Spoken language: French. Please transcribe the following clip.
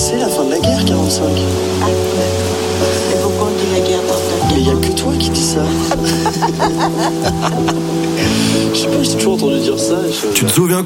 c'est la fin de la guerre, 45. Et pourquoi on dit la guerre par ta Mais il n'y a que toi qui dis ça. Je sais pas, j'ai toujours entendu dire ça. Tu te souviens